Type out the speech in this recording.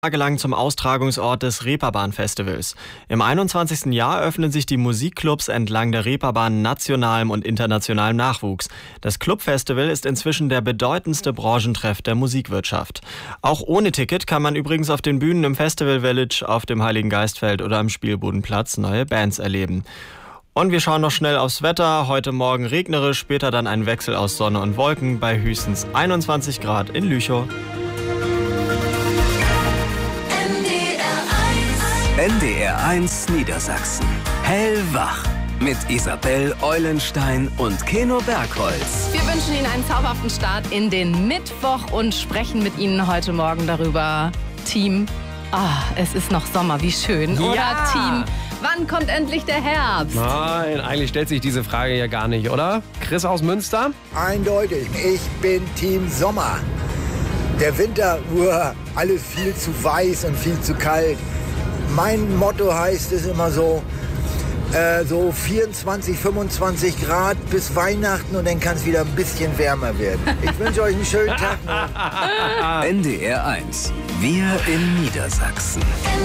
Tagelang zum Austragungsort des Reeperbahn-Festivals. Im 21. Jahr öffnen sich die Musikclubs entlang der Reeperbahn nationalem und internationalem Nachwuchs. Das Clubfestival ist inzwischen der bedeutendste Branchentreff der Musikwirtschaft. Auch ohne Ticket kann man übrigens auf den Bühnen im Festival Village, auf dem Heiligengeistfeld oder am Spielbudenplatz neue Bands erleben. Und wir schauen noch schnell aufs Wetter. Heute Morgen regnerisch, später dann ein Wechsel aus Sonne und Wolken bei höchstens 21 Grad in Lüchow. NDR1 Niedersachsen. Hellwach. Mit Isabel Eulenstein und Keno Bergholz. Wir wünschen Ihnen einen zauberhaften Start in den Mittwoch und sprechen mit Ihnen heute Morgen darüber. Team, es ist noch Sommer, wie schön. Ja. Oder Team, wann kommt endlich der Herbst? Nein, eigentlich stellt sich diese Frage ja gar nicht, oder? Chris aus Münster? Eindeutig, ich bin Team Sommer. Der Winter, alles viel zu weiß und viel zu kalt. Mein Motto heißt es immer so 24, 25 Grad bis Weihnachten und dann kann es wieder ein bisschen wärmer werden. Ich wünsche euch einen schönen Tag noch. NDR1. Wir in Niedersachsen.